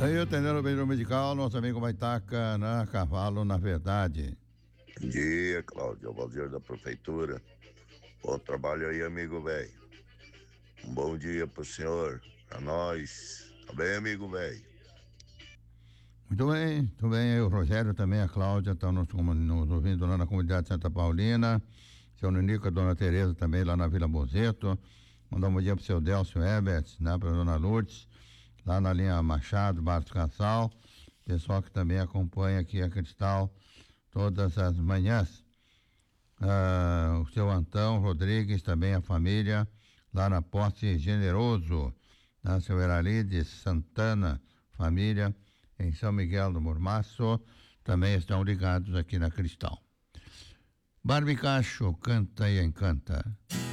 Aí, atendendo o Beijão Medical, nosso amigo Baitaca, na Cavalo, na Verdade. Bom dia, Cláudio, é o Valdir da Prefeitura. Bom trabalho aí, amigo velho. Um bom dia pro senhor, pra nós. Tá bem, amigo velho? Muito bem. Aí o Rogério também, a Cláudia, estão nos ouvindo lá na comunidade Santa Paulina. Seu Ninico, a dona Tereza também lá na Vila Bozeto. Mandar um bom dia pro seu Delcio Ebert, né, pra dona Lourdes, lá na linha Machado, Barros Cassal. Pessoal que também acompanha aqui a Cristal todas as manhãs. O seu Antão Rodrigues, também a família, lá na Posse Generoso, na seu Eralides Santana, família, em São Miguel do Mormaço, também estão ligados aqui na Cristal. Barbicacho canta e encanta.